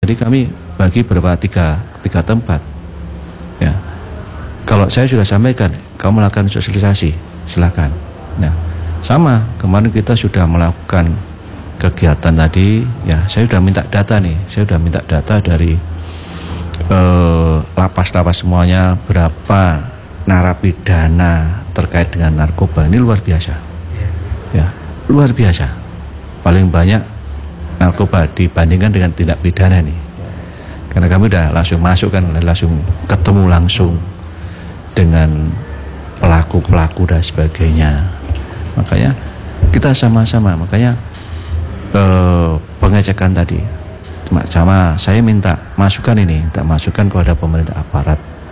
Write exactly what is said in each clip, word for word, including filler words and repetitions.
Jadi kami bagi beberapa tiga tiga tempat. Ya, kalau saya sudah sampaikan, kamu melakukan sosialisasi, silakan. Nah, sama kemarin kita sudah melakukan kegiatan tadi. Ya, saya sudah minta data nih. Saya sudah minta data dari eh, lapas-lapas semuanya, berapa narapidana terkait dengan narkoba. Ini luar biasa. Ya, luar biasa. Paling banyak narkoba dibandingkan dengan tindak pidana nih. Karena kami udah langsung masuk kan, langsung ketemu langsung dengan pelaku-pelaku dan sebagainya. Makanya kita sama-sama, makanya eh, pengecekan tadi sama saya minta masukan ini, minta masukan kepada pemerintah aparat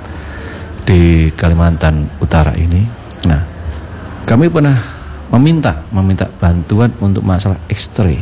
di Kalimantan Utara ini. Nah, kami pernah meminta meminta bantuan untuk masalah X-ray.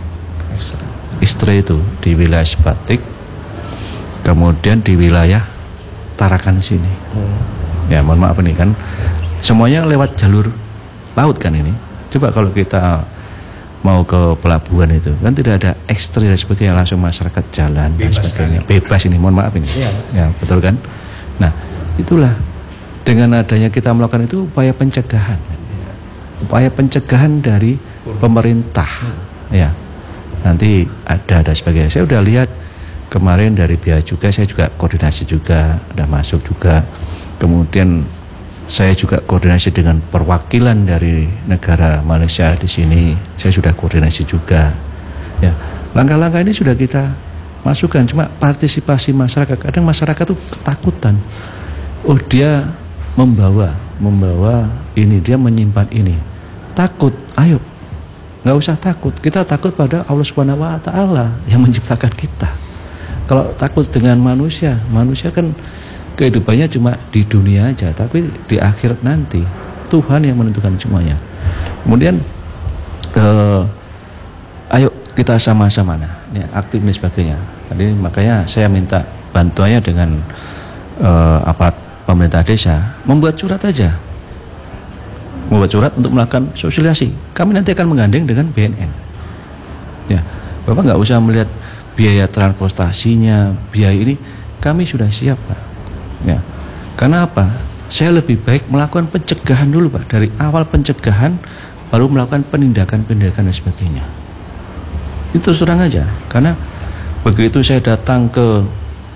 X-ray itu di wilayah Sebatik, kemudian di wilayah Tarakan sini. Hmm. Ya, mohon maaf ini kan semuanya lewat jalur laut kan ini. Coba kalau kita mau ke pelabuhan itu kan tidak ada X-ray dan sebagainya, langsung masyarakat jalan bebas dan sebagainya. Kan? Bebas ini, mohon maaf ini. Ya. Ya, betul kan? Nah, itulah dengan adanya kita melakukan itu upaya pencegahan. Upaya pencegahan dari pemerintah. Ya. Nanti ada ada sebagainya. Saya udah lihat kemarin dari Bia juga, saya juga koordinasi juga, udah masuk juga. Kemudian saya juga koordinasi dengan perwakilan dari negara Malaysia di sini. Saya sudah koordinasi juga. Ya, langkah-langkah ini sudah kita masukkan. Cuma partisipasi masyarakat. Kadang masyarakat tuh ketakutan. Oh, dia membawa, membawa ini, dia menyimpan ini. Takut. Ayo, nggak usah takut. Kita takut pada Allah Subhanahu Wa Taala yang menciptakan kita. Kalau takut dengan manusia, manusia kan kehidupannya cuma di dunia aja, tapi di akhirat nanti Tuhan yang menentukan semuanya. Kemudian eh, ayo kita sama-sama nah, ini aktif dan sebagainya. Tadi makanya saya minta bantuannya dengan eh, aparat pemerintah desa membuat surat aja, membuat surat untuk melakukan sosialisasi. Kami nanti akan menggandeng dengan B N N. Ya, Bapak nggak usah melihat biaya transportasinya, biaya ini, kami sudah siap, Pak. Ya, karena apa? Saya lebih baik melakukan pencegahan dulu, Pak. Dari awal pencegahan, baru melakukan penindakan-penindakan dan sebagainya. Itu terus terang aja. Karena begitu saya datang ke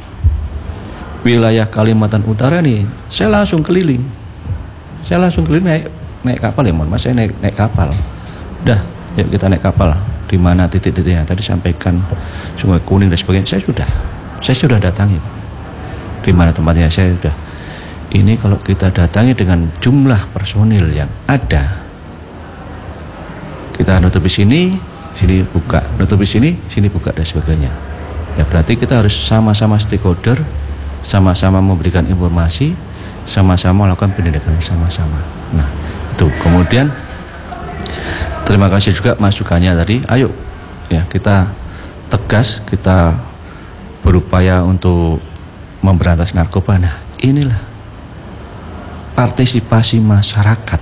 wilayah Kalimantan Utara nih, saya langsung keliling. Saya langsung keliling naik naik kapal ya, mohon mas, saya naik naik kapal. Udah, yuk kita naik kapal. Di mana titik-titiknya? Tadi sampaikan Sungai Kuning dan sebagainya. Saya sudah, saya sudah datangi, Pak. Di mana tempatnya saya sudah. Ini kalau kita datangi dengan jumlah personil yang ada, kita nutup di sini, sini buka, nutup di sini, sini buka dan sebagainya. Ya berarti kita harus sama-sama stakeholder, sama-sama memberikan informasi, sama-sama melakukan pendidikan bersama-sama. Nah, itu. Kemudian terima kasih juga masukannya tadi. Ayo, ya kita tegas, kita berupaya untuk memberantas narkoba. Nah, inilah partisipasi masyarakat.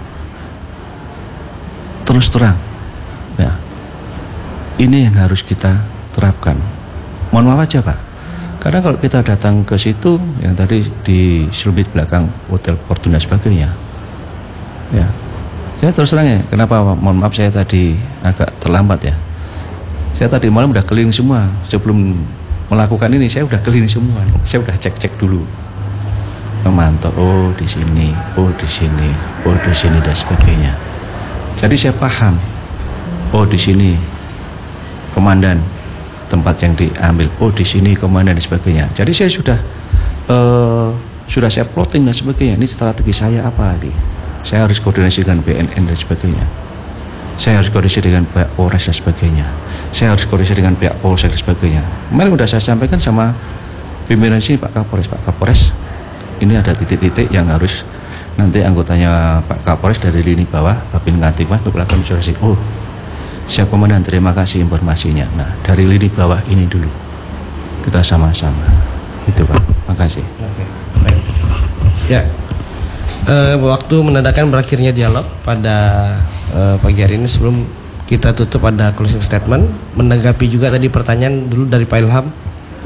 Terus terang, ya, ini yang harus kita terapkan. Mohon maaf aja, Pak. Karena kalau kita datang ke situ, yang tadi di Selubit belakang Hotel Fortuna sebagainya, ya, saya terus terang ya. Kenapa? Mohon maaf saya tadi agak terlambat ya. Saya tadi malam udah keliling semua sebelum melakukan ini, saya udah keliling semua, saya udah cek-cek dulu, memantau, oh di sini, oh di sini, oh di sini dan sebagainya. Jadi saya paham, oh di sini komandan tempat yang diambil, oh di sini komandan dan sebagainya. Jadi saya sudah uh, sudah saya plotting dan sebagainya. Ini strategi saya apa nih? Saya harus koordinasi dengan B N N dan sebagainya. Saya harus koordinasi dengan pihak Polres dan sebagainya. Saya harus koordinasi dengan pihak Polsek dan sebagainya. Kemarin sudah saya sampaikan sama pimpinan sini, Pak Kapolres, Pak Kapolres, ini ada titik-titik yang harus nanti anggotanya Pak Kapolres dari lini bawah, Babin Kantimas untuk melakukan sosialisasi. Oh, siap komandan, terima kasih informasinya. Nah, dari lini bawah ini dulu kita sama-sama. Itu, Pak. Makasih. Baik. Ya. Uh, waktu menandakan berakhirnya dialog pada uh, pagi hari ini. Sebelum kita tutup ada closing statement, menanggapi juga tadi pertanyaan dulu dari Pak Ilham